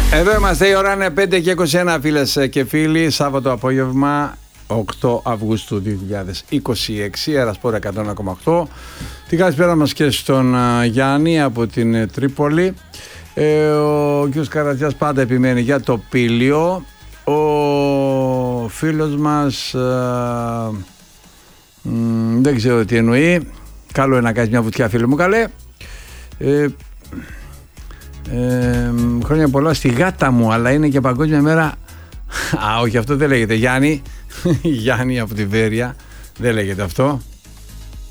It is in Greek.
Εδώ είμαστε, η ώρα είναι 5 και 21, φίλες και φίλοι. Σάββατο απόγευμα, 8 Αυγούστου 2026, Αερασπορ 101,8. Την καλησπέρα μας και στον Γιάννη από την Τρίπολη. Ο κ. Καρατζιάς πάντα επιμένει για το Πήλιο. Ο φίλος μας δεν ξέρω τι εννοεί. Καλό είναι να κάνεις μια βουτιά, φίλε μου, καλέ. Χρόνια πολλά στη γάτα μου, αλλά είναι και παγκόσμια μέρα. Α, όχι, αυτό δεν λέγεται, Γιάννη. Γιάννη από τη Βέρεια, δεν λέγεται αυτό.